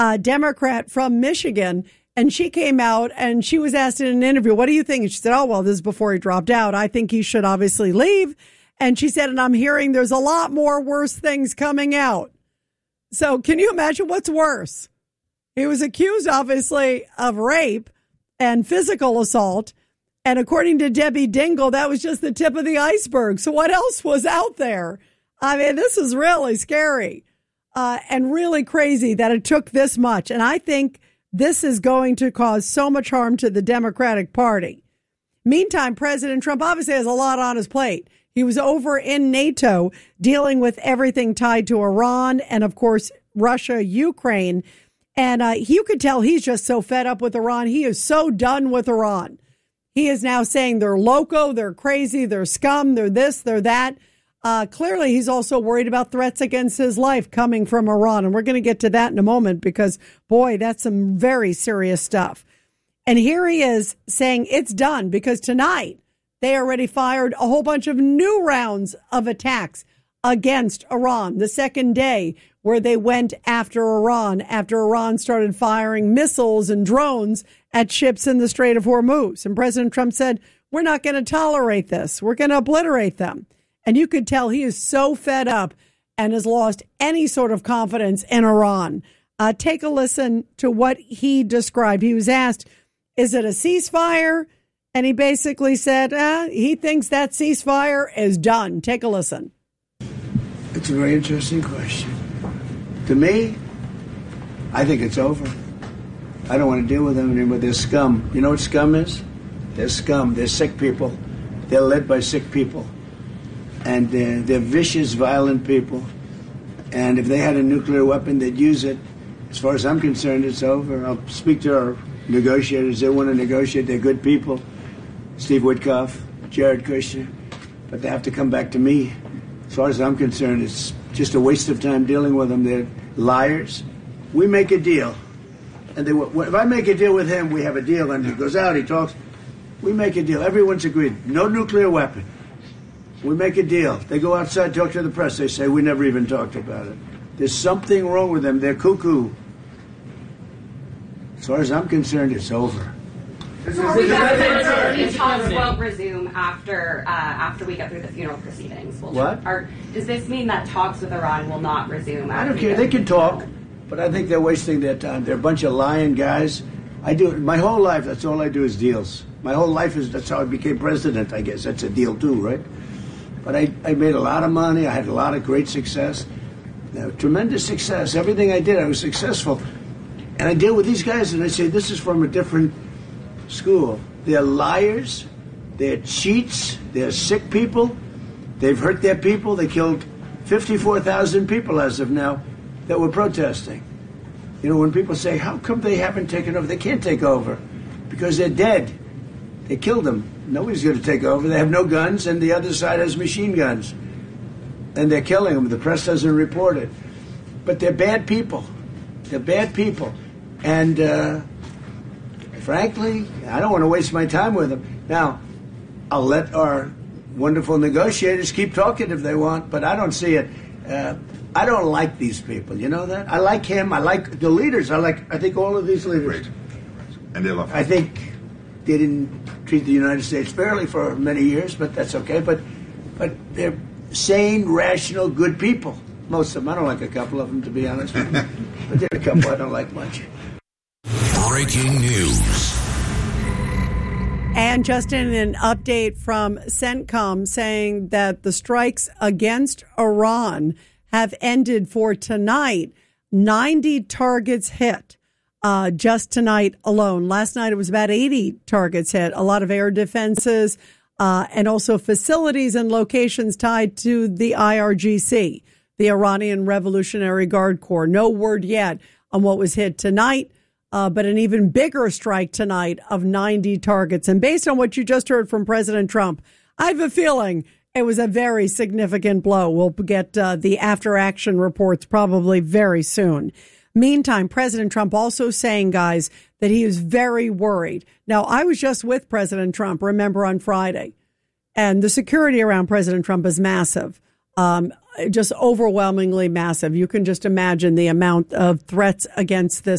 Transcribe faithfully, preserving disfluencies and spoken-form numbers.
a Democrat from Michigan, and she came out and she was asked in an interview, what do you think? And she said, oh, well, this is before he dropped out. I think he should obviously leave. And she said, and I'm hearing there's a lot more worse things coming out. So can you imagine what's worse? He was accused, obviously, of rape and physical assault. And according to Debbie Dingell, that was just the tip of the iceberg. So what else was out there? I mean, this is really scary uh, and really crazy that it took this much. And I think this is going to cause so much harm to the Democratic Party. Meantime, President Trump obviously has a lot on his plate. He was over in NATO dealing with everything tied to Iran and, of course, Russia, Ukraine. And uh, you could tell he's just so fed up with Iran. He is so done with Iran. He is now saying they're loco, they're crazy, they're scum, they're this, they're that. Uh, clearly, he's also worried about threats against his life coming from Iran. And we're going to get to that in a moment because, boy, that's some very serious stuff. And here he is saying it's done because tonight they already fired a whole bunch of new rounds of attacks against Iran. The second day where they went after Iran, after Iran started firing missiles and drones at ships in the Strait of Hormuz. And President Trump said, we're not going to tolerate this. We're going to obliterate them. And you could tell he is so fed up and has lost any sort of confidence in Iran. Uh, take a listen to what he described. He was asked, is it a ceasefire? And he basically said uh, he thinks that ceasefire is done. Take a listen. It's a very interesting question. To me, I think it's over. I don't want to deal with them anymore. They're scum. You know what scum is? They're scum. They're sick people. They're led by sick people. And they're, they're vicious, violent people. And if they had a nuclear weapon, they'd use it. As far as I'm concerned, it's over. I'll speak to our negotiators. They want to negotiate. They're good people. Steve Witkoff, Jared Kushner. But they have to come back to me. As far as I'm concerned, it's just a waste of time dealing with them. They're liars. We make a deal. And they, if I make a deal with him, we have a deal. And he goes out, he talks. We make a deal. Everyone's agreed. No nuclear weapon. We make a deal. They go outside, talk to the press. They say, we never even talked about it. There's something wrong with them. They're cuckoo. As far as I'm concerned, it's over. These talks won't resume after uh, after we get through the funeral proceedings. We'll what? Or does this mean that talks with Iran will not resume? I don't care. They can talk, but I think they're wasting their time. They're a bunch of lying guys. I do my whole life. That's all I do is deals. My whole life is that's how I became president. I guess that's a deal too, right? But I, I made a lot of money. I had a lot of great success, uh, tremendous success. Everything I did, I was successful. And I deal with these guys, and I say, this is from a different school. They're liars. They're cheats. They're sick people. They've hurt their people. They killed fifty-four thousand people as of now that were protesting. You know, when people say, how come they haven't taken over? They can't take over because they're dead. They killed them. Nobody's going to take over. They have no guns, and the other side has machine guns. And they're killing them. The press doesn't report it. But they're bad people. They're bad people. And, uh, frankly, I don't want to waste my time with them. Now, I'll let our wonderful negotiators keep talking if they want, but I don't see it. Uh, I don't like these people. You know that? I like him. I like the leaders. I like, I think, all of these leaders. Great. And they love I think they didn't treat the United States fairly for many years, but that's okay. But but they're sane, rational, good people. Most of them. I don't like a couple of them, to be honest with you. But there are a couple I don't like much. Breaking news. And Justin, an update from CENTCOM saying that the strikes against Iran have ended for tonight. ninety targets hit. Uh, just tonight alone. Last night it was about eighty targets hit, a lot of air defenses, uh, and also facilities and locations tied to the I R G C, the Iranian Revolutionary Guard Corps. No word yet on what was hit tonight, uh, but an even bigger strike tonight of ninety targets. And based on what you just heard from President Trump, I have a feeling it was a very significant blow. We'll get uh, the after action reports probably very soon. Meantime, President Trump also saying, guys, that he is very worried. Now, I was just with President Trump, remember, on Friday, and the security around President Trump is massive. Um, just overwhelmingly massive. You can just imagine the amount of threats against this